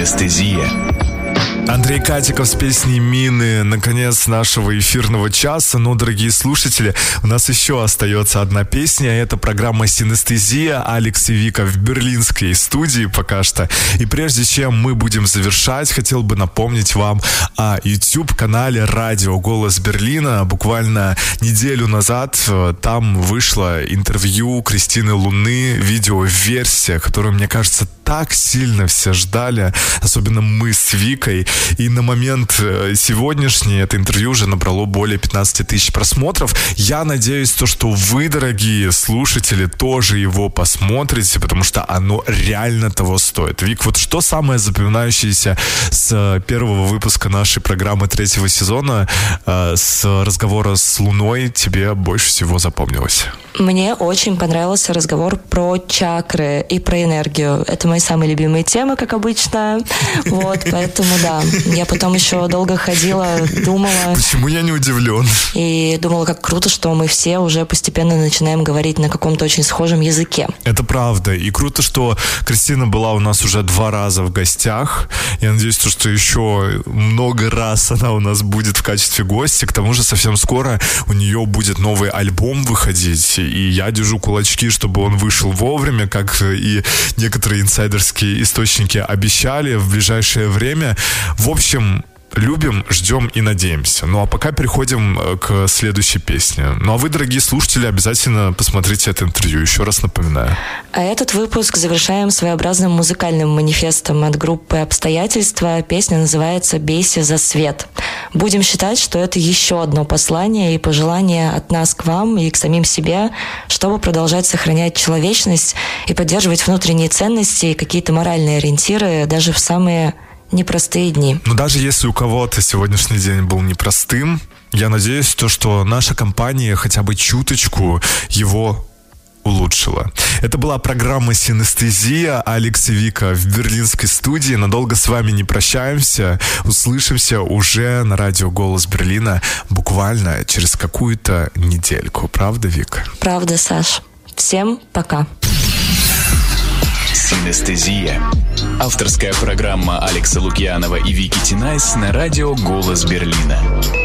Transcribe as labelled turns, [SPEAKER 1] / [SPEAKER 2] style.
[SPEAKER 1] Синестезия.
[SPEAKER 2] Андрей Катиков с песней «Мины». Наконец нашего эфирного часа. Но, дорогие слушатели, у нас еще остается одна песня. Это программа «Синестезия». Алекс и Вика в берлинской студии пока что. И прежде чем мы будем завершать, хотел бы напомнить вам о YouTube-канале «Радио Голос Берлина». Буквально неделю назад там вышло интервью Кристины Луны, видеоверсия, которую, мне кажется, так сильно все ждали, особенно мы с Викой. И на момент сегодняшний это интервью уже набрало более 15 тысяч просмотров. Я надеюсь, что вы, дорогие слушатели, тоже его посмотрите, потому что оно реально того стоит. Вик, вот что самое запоминающееся с первого выпуска нашей программы 3-го сезона, с разговора с Луной, тебе больше всего запомнилось?
[SPEAKER 3] Мне очень понравился разговор про чакры и про энергию. Это мои самые любимые темы, как обычно. Вот, поэтому да. Я потом еще долго ходила, думала.
[SPEAKER 2] Почему я не удивлен?
[SPEAKER 3] И думала, как круто, что мы все уже постепенно начинаем говорить на каком-то очень схожем языке.
[SPEAKER 2] Это правда. И круто, что Кристина была у нас уже 2 раза в гостях. Я надеюсь, что еще много раз она у нас будет в качестве гостя. К тому же совсем скоро у нее будет новый альбом выходить. И я держу кулачки, чтобы он вышел вовремя, как и некоторые инсайдерские источники обещали в ближайшее время. В общем, любим, ждем и надеемся. Ну а пока переходим к следующей песне. Ну а вы, дорогие слушатели, обязательно посмотрите это интервью, еще раз напоминаю.
[SPEAKER 3] А этот выпуск завершаем своеобразным музыкальным манифестом от группы «Обстоятельства». Песня называется «Бейся за свет». Будем считать, что это еще одно послание и пожелание от нас к вам и к самим себе, чтобы продолжать сохранять человечность и поддерживать внутренние ценности и какие-то моральные ориентиры даже в самые непростые дни.
[SPEAKER 2] Но даже если у кого-то сегодняшний день был непростым, я надеюсь, что наша компания хотя бы чуточку его улучшила. Это была программа «Синестезия». Алекс и Вика в берлинской студии. Надолго с вами не прощаемся. Услышимся уже на радио «Голос Берлина» буквально через какую-то недельку. Правда, Вика?
[SPEAKER 3] Правда, Саш. Всем пока.
[SPEAKER 1] Синестезия. Авторская программа Алекса Лукьянова и Вики Тинайс на радио «Голос Берлина».